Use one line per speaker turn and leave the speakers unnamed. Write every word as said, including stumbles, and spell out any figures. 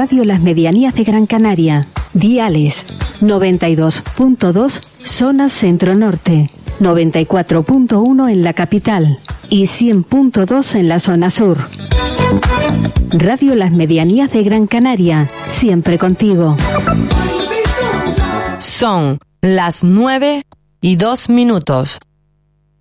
Radio Las Medianías de Gran Canaria. Diales noventa y dos punto dos zona centro-norte, noventa y cuatro punto uno en la capital y cien punto dos en la zona sur. Radio Las Medianías de Gran Canaria, siempre contigo.
Son las nueve y dos minutos.